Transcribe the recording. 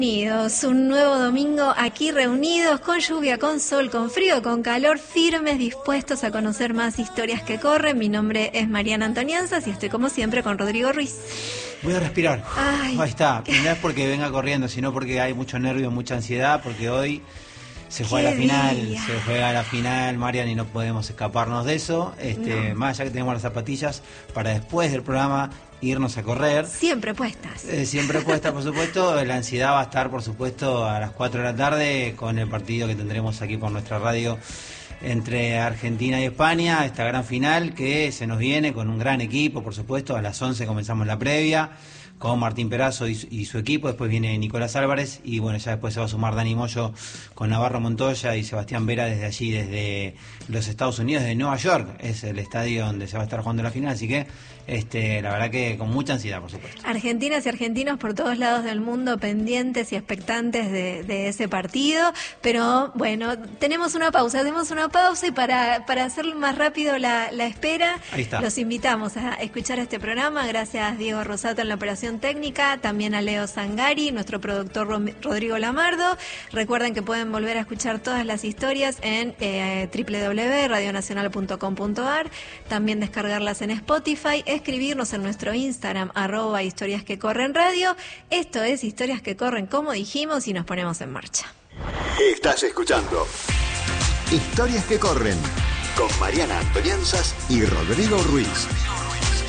Bienvenidos, un nuevo domingo aquí reunidos, con lluvia, con sol, con frío, con calor, firmes, dispuestos a conocer más historias que corren. Mi nombre es Mariana Antonianzas y estoy como siempre con Rodrigo Ruiz. Voy a respirar. Ay. Ahí está. No es porque venga corriendo, sino porque hay mucho nervio, mucha ansiedad, porque hoy se juega la final, Marian, y no podemos escaparnos de eso. No. Más allá que tenemos las zapatillas para después del programa irnos a correr. Siempre puestas. Siempre puestas, por supuesto. La ansiedad va a estar, por supuesto, a las 4 de la tarde con el partido que tendremos aquí por nuestra radio entre Argentina y España, esta gran final que se nos viene con un gran equipo, por supuesto. A las 11 comenzamos la previa con Martín Perazo y su equipo, después viene Nicolás Álvarez y bueno, ya después se va a sumar Dani Moyo con Navarro Montoya y Sebastián Vera desde allí, desde los Estados Unidos, de Nueva York, es el estadio donde se va a estar jugando la final, así que la verdad que con mucha ansiedad, por supuesto. Argentinas y argentinos por todos lados del mundo pendientes y expectantes de ese partido, pero bueno, hacemos una pausa y para hacer más rápido la espera, ahí está. Los invitamos a escuchar este programa. Gracias Diego Rosato en la operación técnica, también a Leo Zangari, nuestro productor Rodrigo Lamardo. Recuerden que pueden volver a escuchar todas las historias en www.radionacional.com.ar, también descargarlas en Spotify, escribirnos en nuestro Instagram @historias que corren radio. Esto es Historias que corren, como dijimos, y nos ponemos en marcha. Estás escuchando Historias que corren con Mariana Antonianzas y Rodrigo Ruiz.